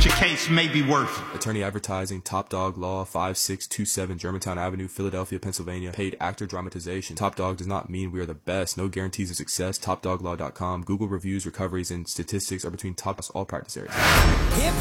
but your case may be worth it. Attorney Advertising, Top Dog Law, 5627 Germantown Avenue, Philadelphia, Pennsylvania. Paid actor dramatization. Top Dog does not mean we are the best. No guarantees of success. TopDogLaw.com. Google reviews, recoveries, and statistics are between top all practice areas. Hip